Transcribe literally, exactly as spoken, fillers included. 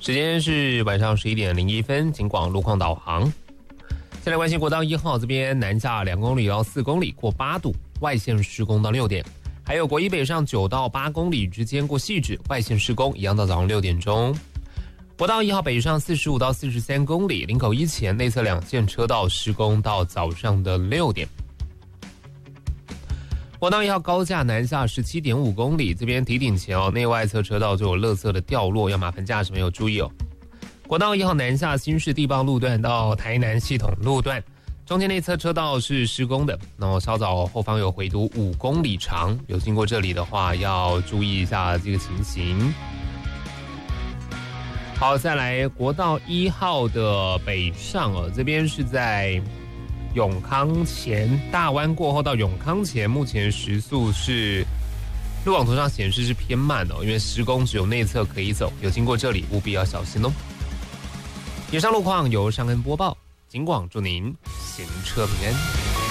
时间是晚上十一点零一分，警广路况导航。再来关心国道一号这边南下两公里到四公里过八堵，外线施工到六点。还有国一北上九到八公里之间过汐止，外线施工一样到早上六点钟。国道一号北上四十五到四十三公里，林口一前内侧两线车道施工到早上的六点。国道一号高架南下十七点五公里，这边堤顶前哦，内外侧车道就有垃圾的掉落，要麻烦驾驶朋友注意哦。国道一号南下新市地磅路段到台南系统路段，中间内侧车道是施工的，然后稍早后方有回堵五公里长，有经过这里的话要注意一下这个情形。好，再来国道一号的北上哦，这边是在永康前大湾过后到永康前，目前时速是路网图上显示是偏慢哦，因为施工只有内侧可以走，有经过这里务必要小心哦。以上路况由尚恩播报，警广祝您行车平安。